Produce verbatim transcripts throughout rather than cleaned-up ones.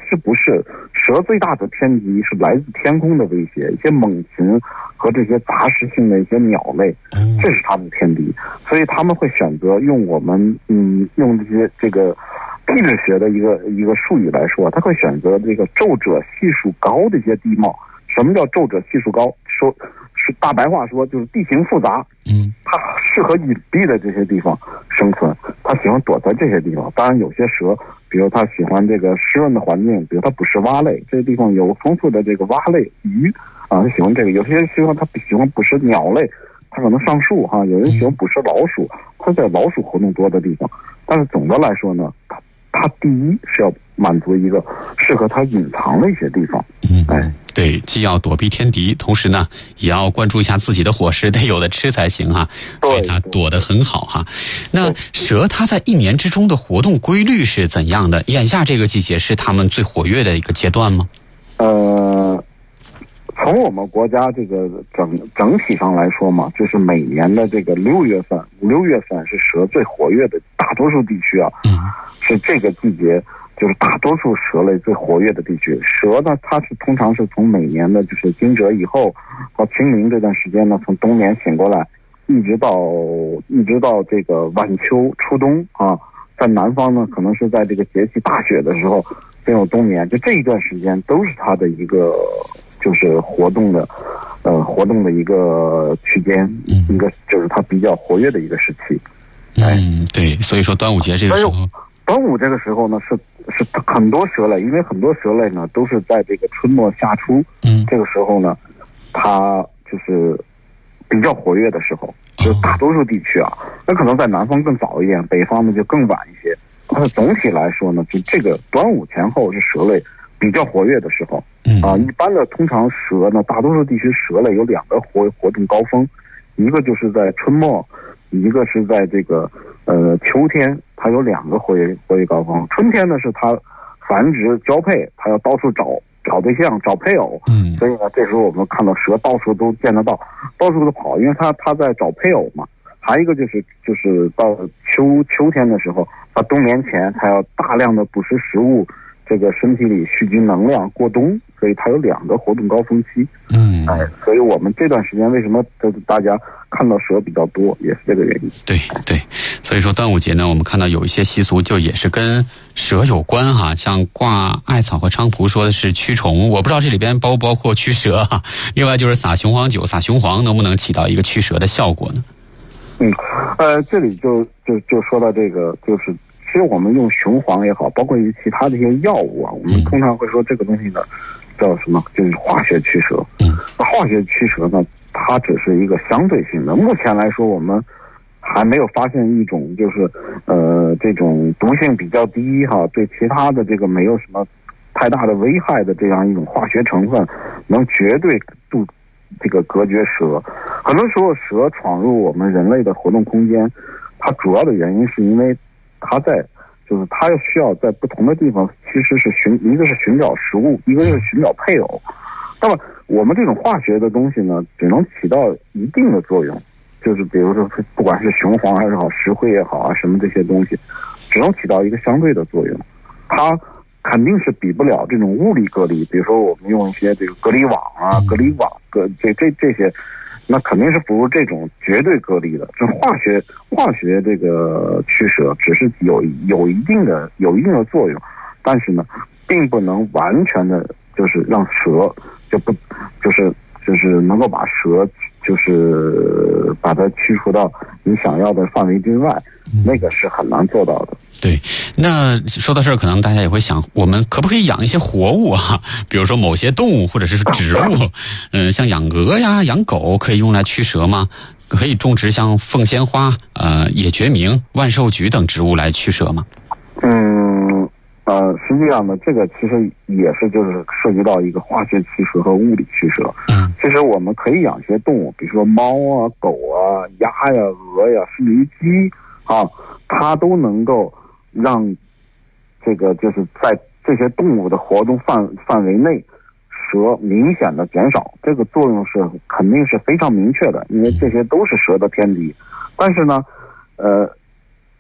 是不是蛇最大的天敌是来自天空的威胁，一些猛禽和这些杂食性的一些鸟类，这是它们的天敌，所以他们会选择用我们嗯用这些这个地质学的一个一个术语来说，他会选择这个皱褶系数高的一些地貌。什么叫皱褶系数高？说是大白话说就是地形复杂，嗯，它适合隐蔽的这些地方生存，它喜欢躲在这些地方。当然有些蛇，比如它喜欢这个湿润的环境，比如它捕食蛙类，这些地方有丰富的这个蛙类鱼啊，它喜欢这个。有些人喜欢它喜欢捕食鸟类，它可能上树哈、啊。有人喜欢捕食老鼠，它在老鼠活动多的地方。但是总的来说呢，它它第一是要满足一个适合它隐藏的一些地方。 嗯，哎，对，既要躲避天敌，同时呢，也要关注一下自己的伙食，得有的吃才行哈。所以它躲得很好哈。那蛇它在一年之中的活动规律是怎样的？眼下这个季节是它们最活跃的一个阶段吗？ 呃，从我们国家这个整整体上来说嘛，就是每年的这个六月份，五六月份是蛇最活跃的，大多数地区啊，嗯，是这个季节。就是大多数蛇类最活跃的地区。蛇呢，它是通常是从每年的就是惊蛰以后到清明这段时间呢，从冬眠醒过来，一直到一直到这个晚秋初冬啊，在南方呢，可能是在这个节气大雪的时候进入冬眠，就这一段时间都是它的一个就是活动的呃活动的一个区间，一个就是它比较活跃的一个时期。 嗯，对，所以说端午节这个时候。 端午这个时候呢，是是很多蛇类，因为很多蛇类呢都是在这个春末夏初，嗯，这个时候呢，它就是比较活跃的时候，就是大多数地区啊，那可能在南方更早一点，北方呢就更晚一些。但是总体来说呢，就这个端午前后是蛇类比较活跃的时候，嗯啊，一般的通常蛇呢，大多数地区蛇类有两个活活动高峰，一个就是在春末，一个是在这个呃秋天。它有两个活跃活跃高峰。春天呢是它繁殖交配，它要到处找找对象找配偶，嗯，所以呢这时候我们看到蛇到处都见得到，到处都跑，因为它它在找配偶嘛。还有一个就是就是到秋秋天的时候，它冬眠前它要大量的捕食食物，这个身体里蓄积能量过冬，所以它有两个活动高峰期。嗯，哎，所以我们这段时间为什么大家看到蛇比较多，也是这个原因。 对对，所以说端午节呢，我们看到有一些习俗就也是跟蛇有关哈，像挂艾草和菖蒲说的是驱虫，我不知道这里边包不包括驱蛇哈。另外就是撒雄黄酒，撒雄黄能不能起到一个驱蛇的效果呢？ 嗯，呃，这里就就就说到这个，就是其实我们用雄黄也好，包括于其他的一些药物啊，我们通常会说这个东西呢叫什么？就是化学驱蛇。嗯，那化学驱蛇呢，它只是一个相对性的。目前来说，我们还没有发现一种就是呃这种毒性比较低哈，对其他的这个没有什么太大的危害的这样一种化学成分，能绝对杜这个隔绝蛇。很多时候蛇闯入我们人类的活动空间，它主要的原因是因为它在就是它需要在不同的地方其实是寻一个是寻找食物，一个是寻找配偶。那么我们这种化学的东西呢，只能起到一定的作用，就是比如说不管是雄黄还是好石灰也好啊，什么这些东西只能起到一个相对的作用，它肯定是比不了这种物理隔离，比如说我们用一些这个隔离网啊、隔离网、隔这这这些，那肯定是不如这种绝对隔离的。这化学化学这个驱蛇只是有有一定的有一定的作用，但是呢，并不能完全的，就是让蛇就不就是就是能够把蛇就是把它驱除到你想要的范围之外，那个是很难做到的。 对，那说到这儿，可能大家也会想，我们可不可以养一些活物啊？比如说某些动物或者是植物，嗯、呃，像养鹅呀、养狗，可以用来驱蛇吗？可以种植像凤仙花、呃野决明、万寿菊等植物来驱蛇吗？ 嗯，呃，实际上呢，这个其实也是就是涉及到一个化学驱蛇和物理驱蛇。嗯，其实我们可以养一些动物，比如说猫啊、狗啊、鸭呀、鹅呀，甚至于鸡啊，它都能够让这个就是在这些动物的活动范范围内，蛇明显的减少，这个作用是肯定是非常明确的，因为这些都是蛇的天敌。但是呢，呃，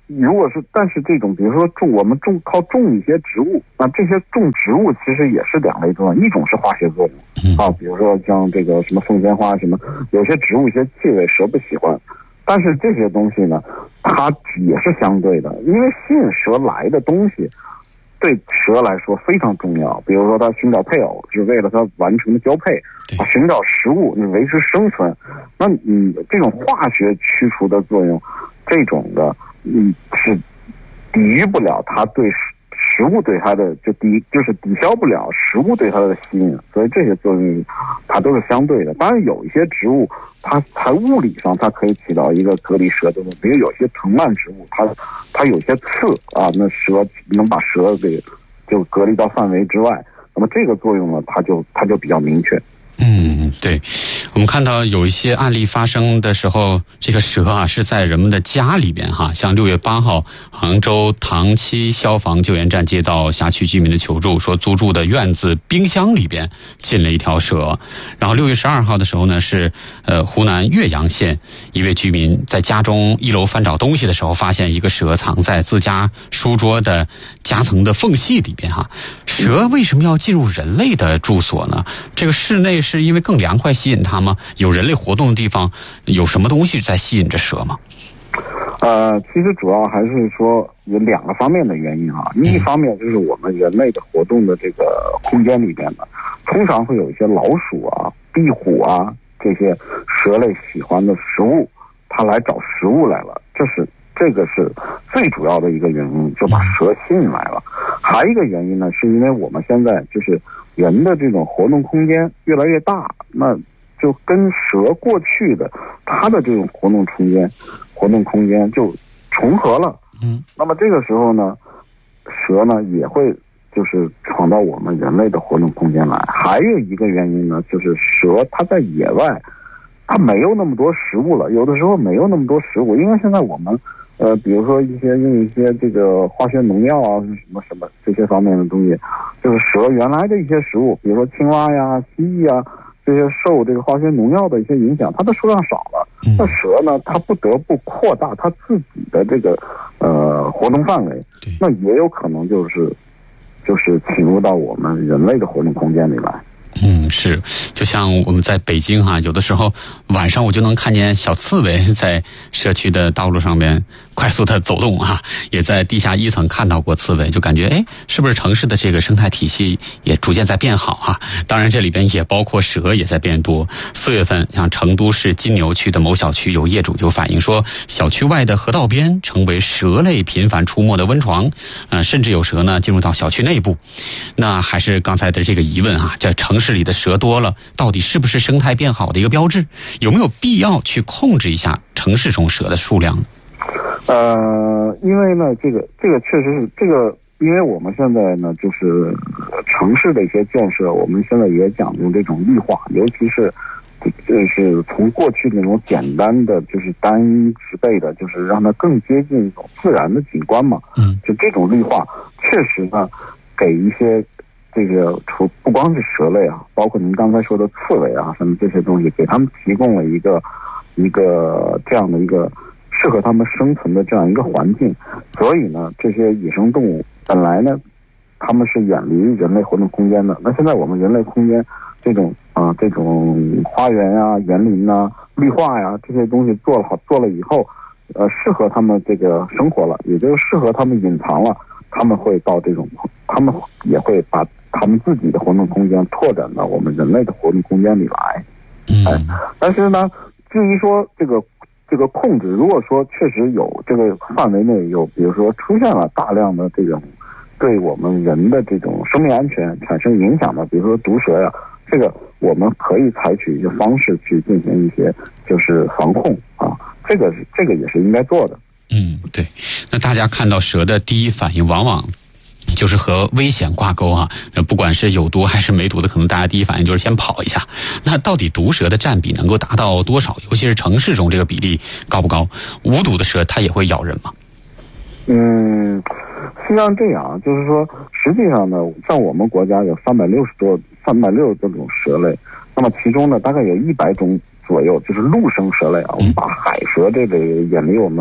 如果是，但是这种比如说种我们种靠种一些植物，那这些种植物其实也是两类作用，一种是化学作用啊，比如说像这个什么凤仙花什么，有些植物一些气味蛇不喜欢，但是这些东西呢，它也是相对的，因为吸引蛇来的东西对蛇来说非常重要，比如说它寻找配偶是为了它完成的交配，它寻找食物你维持生存，那你这种化学驱除的作用，这种的嗯是抵御不了它对食物对它的就抵就是抵消不了食物对它的吸引，所以这些作用它都是相对的。当然有一些植物它它物理上它可以起到一个隔离蛇的作用，比如有些藤蔓植物它它有些刺啊，那蛇能把蛇给就隔离到范围之外，那么这个作用呢它就它就比较明确。 嗯，对，我们看到有一些案例发生的时候，这个蛇啊是在人们的家里边哈，像六月八号，杭州唐七消防救援站接到辖区居民的求助，说租住的院子冰箱里边进了一条蛇。然后六月十二号的时候呢，是呃湖南岳阳县一位居民在家中一楼翻找东西的时候，发现一个蛇藏在自家书桌的夹层的缝隙里边哈。蛇为什么要进入人类的住所呢？这个室内是因为更凉快吸引它吗？有人类活动的地方，有什么东西在吸引着蛇吗？ 呃，其实主要还是说有两个方面的原因啊。一方面就是我们人类的活动的这个空间里边呢，通常会有一些老鼠啊、壁虎啊这些蛇类喜欢的食物，它来找食物来了，这是这个是最主要的一个原因，就把蛇吸引来了。还有一个原因呢，是因为我们现在就是人的这种活动空间越来越大，那就跟蛇过去的它的这种活动空间活动空间就重合了。嗯，那么这个时候呢，蛇呢也会就是闯到我们人类的活动空间来。还有一个原因呢，就是蛇它在野外它没有那么多食物了，有的时候没有那么多食物，因为现在我们呃，比如说一些用一些这个化学农药啊，什么什么这些方面的东西，就是蛇原来的一些食物，比如说青蛙呀、蜥蜴啊，这些受这个化学农药的一些影响，它的数量少了。那蛇呢，它不得不扩大它自己的这个呃活动范围，那也有可能就是就是侵入到我们人类的活动空间里来。 嗯，是，就像我们在北京哈、啊，有的时候晚上我就能看见小刺猬在社区的道路上面快速的走动啊，也在地下一层看到过刺猬，就感觉哎，是不是城市的这个生态体系也逐渐在变好啊？当然这里边也包括蛇也在变多。四月份，像成都市金牛区的某小区有业主就反映说，小区外的河道边成为蛇类频繁出没的温床，呃，甚至有蛇呢进入到小区内部。那还是刚才的这个疑问啊，这城市里的蛇多了，到底是不是生态变好的一个标志？有没有必要去控制一下城市中蛇的数量呢？ 呃，因为呢，这个这个确实是这个，因为我们现在呢，就是城市的一些建设，我们现在也讲究这种绿化，尤其是就是从过去那种简单的，就是单一植被的，就是让它更接近一种自然的景观嘛。嗯，就这种绿化，确实呢，给一些这个除不光是蛇类啊，包括您刚才说的刺猬啊，什么这些东西，给他们提供了一个一个这样的一个适合他们生存的这样一个环境。所以呢，这些野生动物本来呢，他们是远离人类活动空间的。那现在我们人类空间这种啊、呃，这种花园啊、园林啊、绿化呀、啊、这些东西做了好做了以后，呃，适合他们这个生活了，也就是适合他们隐藏了。他们会到这种，他们也会把他们自己的活动空间拓展到我们人类的活动空间里来。嗯，哎，但是呢，至于说这个这个控制，如果说确实有这个范围内有，比如说出现了大量的这种对我们人的这种生命安全产生影响的，比如说毒蛇呀，这个我们可以采取一些方式去进行一些就是防控啊，这个是这个也是应该做的。 嗯，对。那大家看到蛇的第一反应往往就是和危险挂钩啊，不管是有毒还是没毒的，可能大家第一反应就是先跑一下。那到底毒蛇的占比能够达到多少？尤其是城市中这个比例高不高？无毒的蛇它也会咬人吗？ 嗯，实际上这样，就是说，实际上呢，像我们国家有三百六十多、三百六十多种蛇类，那么其中呢，大概有一百种左右就是陆生蛇类啊。我们把海蛇这类远离我们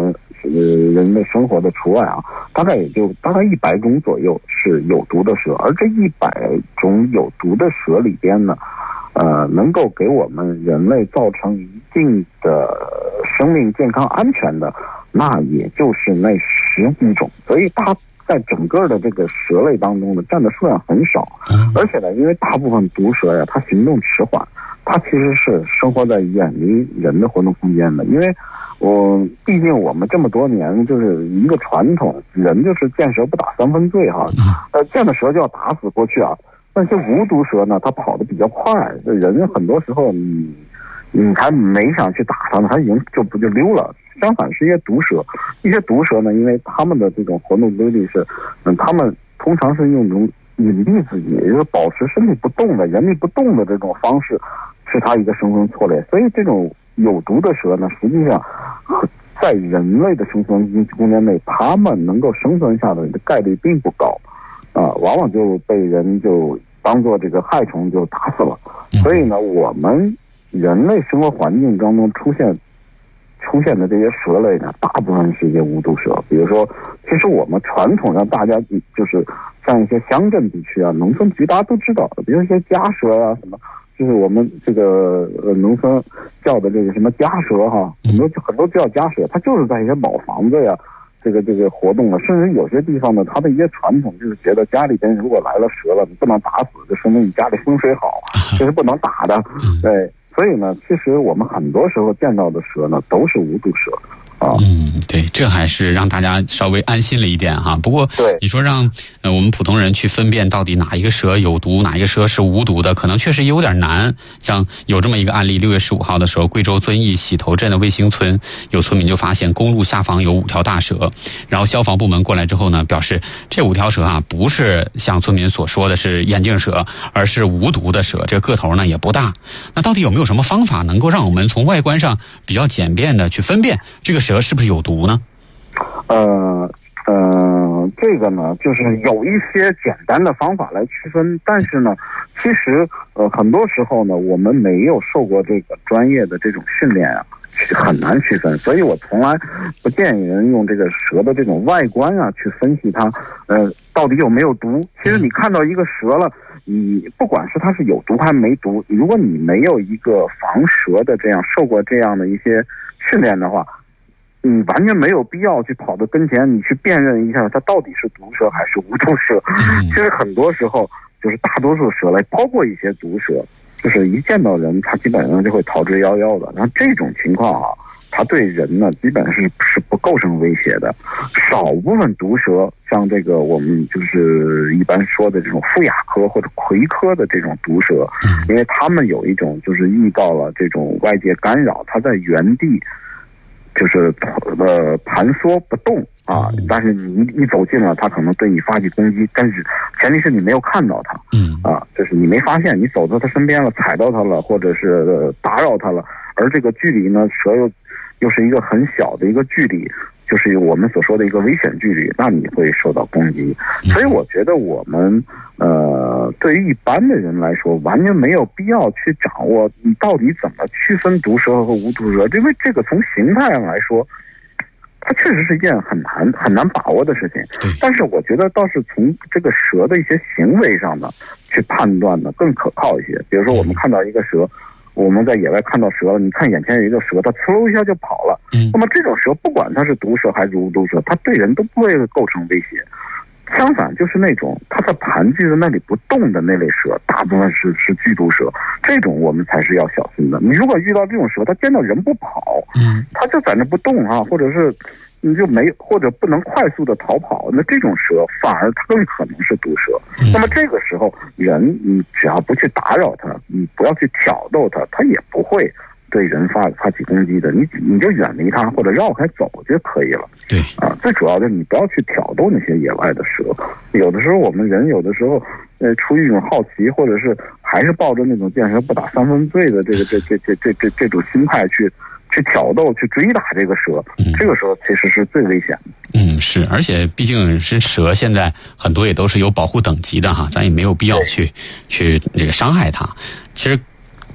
呃人类生活的除外啊，大概也就大概一百种左右是有毒的蛇，而这一百种有毒的蛇里边呢，呃，能够给我们人类造成一定的生命健康安全的，那也就是那十五种，所以它在整个的这个蛇类当中呢，占的数量很少，而且呢，因为大部分毒蛇呀，它行动迟缓，它其实是生活在远离人的活动空间的，因为我毕竟我们这么多年就是一个传统，人就是见蛇不打三分醉哈，呃，见了蛇就要打死过去啊。那些无毒蛇呢，它跑得比较快，人很多时候你你还没想去打它呢，它已经就不就溜了。相反是一些毒蛇，一些毒蛇呢，因为它们的这种活动规律是，嗯，它们通常是用一种隐蔽自己，也就是保持身体不动的、人力不动的这种方式，是它一个生存策略。所以这种有毒的蛇呢，实际上在人类的生存空间内，它们能够生存下的概率并不高。啊，往往就被人就当做这个害虫就打死了。所以呢，我们人类生活环境当中出现出现的这些蛇类呢，大部分是一些无毒蛇。比如说，其实我们传统上大家就是像一些乡镇地区啊、农村局大家都知道的，比如一些家蛇呀、啊、什么，就是我们这个呃农村叫的这个什么家蛇哈，很多很多叫家蛇，它就是在一些老房子呀。这个这个活动了，甚至有些地方呢，它的一些传统就是觉得家里边如果来了蛇了，你不能打死，就说明你家里风水好，这是不能打的。对，所以呢，其实我们很多时候见到的蛇呢，都是无毒蛇。 嗯，对，这还是让大家稍微安心了一点哈。不过，你说让呃我们普通人去分辨到底哪一个蛇有毒，哪一个蛇是无毒的，可能确实有点难。像有这么一个案例，六月十五号的时候，贵州遵义洗头镇的卫星村有村民就发现公路下方有五条大蛇，然后消防部门过来之后呢，表示这五条蛇啊不是像村民所说的是眼镜蛇，而是无毒的蛇，这个个头呢也不大。那到底有没有什么方法能够让我们从外观上比较简便的去分辨这个蛇是不是有毒呢？ 呃呃，这个呢，就是有一些简单的方法来区分，但是呢，其实呃很多时候呢，我们没有受过这个专业的这种训练啊，很难区分。所以我从来不建议人用这个蛇的这种外观啊去分析它，呃，到底有没有毒。其实你看到一个蛇了，你不管是它是有毒还是没毒，如果你没有一个防蛇的这样受过这样的一些训练的话，你完全没有必要去跑到跟前，你去辨认一下它到底是毒蛇还是无毒蛇。其实很多时候就是大多数蛇类，包括一些毒蛇，就是一见到人，它基本上就会逃之夭夭的。然后这种情况啊，它对人呢基本上是是不构成威胁的。少部分毒蛇，像这个我们就是一般说的这种负亚科或者葵科的这种毒蛇，因为它们有一种就是遇到了这种外界干扰，它在原地就是呃盘缩不动啊，但是你一走近了，它可能对你发起攻击，但是前提是你没有看到它，嗯啊，就是你没发现，你走到它身边了，踩到它了，或者是、呃、打扰它了，而这个距离呢，蛇又又是一个很小的一个距离，就是我们所说的一个危险距离，那你会受到攻击。所以我觉得我们呃，对于一般的人来说，完全没有必要去掌握你到底怎么区分毒蛇和无毒蛇，因为这个从形态上来说，它确实是一件很难很难把握的事情。但是我觉得倒是从这个蛇的一些行为上呢，去判断呢更可靠一些。比如说我们看到一个蛇，我们在野外看到蛇了，你看眼前有一个蛇，它呲溜一下就跑了。嗯，那么这种蛇不管它是毒蛇还是无毒蛇，它对人都不会构成威胁。相反，就是那种它在盘踞在那里不动的那类蛇，大部分是是剧毒蛇，这种我们才是要小心的。你如果遇到这种蛇，它见到人不跑，嗯，它就在那不动啊，或者是你就没或者不能快速的逃跑，那这种蛇反而它更可能是毒蛇。嗯、那么这个时候，人你只要不去打扰它，你不要去挑逗它，它也不会对人发发起攻击的，你你就远离它或者绕开走就可以了。 对啊，最主要的你不要去挑逗那些野外的蛇。有的时候我们人有的时候，呃，出于一种好奇，或者是还是抱着那种见蛇不打三分醉的这个这这这这这这种心态去去挑逗、去追打这个蛇，嗯、这个时候其实是最危险的。 嗯，是，而且毕竟是蛇，现在很多也都是有保护等级的哈，咱也没有必要去去这个伤害它。其实。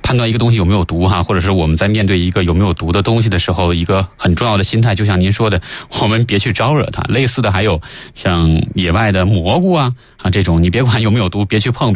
判断一个东西有没有毒哈，或者是我们在面对一个有没有毒的东西的时候，一个很重要的心态，就像您说的，我们别去招惹它。类似的还有像野外的蘑菇啊啊这种，你别管有没有毒，别去碰。